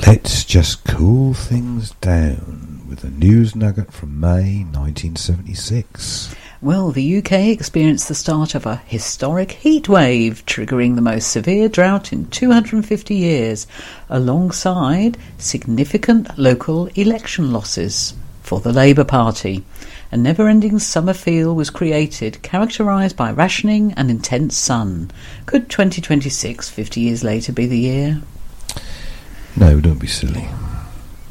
Let's just cool things down with a news nugget from May 1976. Well, the UK experienced the start of a historic heat wave, triggering the most severe drought in 250 years, alongside significant local election losses for the Labour Party. A never-ending summer feel was created, characterised by rationing and intense sun. Could 2026, 50 years later, be the year? No, don't be silly.